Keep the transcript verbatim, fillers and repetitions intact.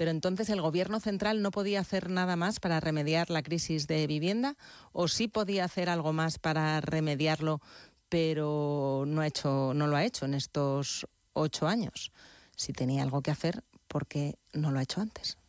Pero entonces, ¿el Gobierno central no podía hacer nada más para remediar la crisis de vivienda? ¿O sí podía hacer algo más para remediarlo, pero no ha hecho, no lo ha hecho en estos ocho años? Si tenía algo que hacer, ¿por qué no lo ha hecho antes?